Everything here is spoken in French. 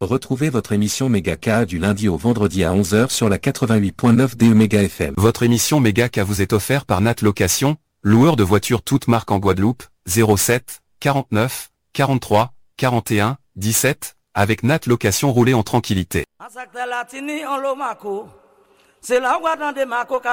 Retrouvez votre émission Méga K du lundi au vendredi à 11 h sur la 88.9 DE Méga FM. Votre émission Méga K vous est offerte par Nat Location, loueur de voitures toutes marques en Guadeloupe, 07 49 43 41 17, avec Nat Location, roulez en tranquillité.